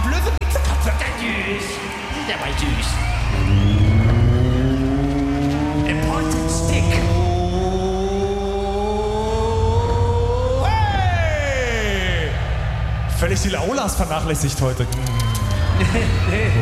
Löwe mit der Katze, der süß. Der war süß. Important Stick. Hey! Völlig die Aulas vernachlässigt heute.